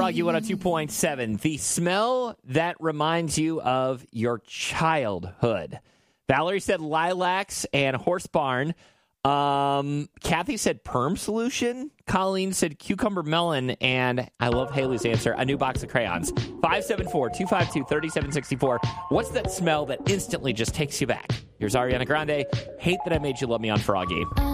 Froggy 102.7. The smell that reminds you of your childhood. Valerie said lilacs and horse barn. Kathy said perm solution. Colleen said cucumber melon. And I love Haley's answer, a new box of crayons. 574-252-3764. What's that smell that instantly just takes you back? Here's Ariana Grande. Hate That I Made You Love Me on Froggy.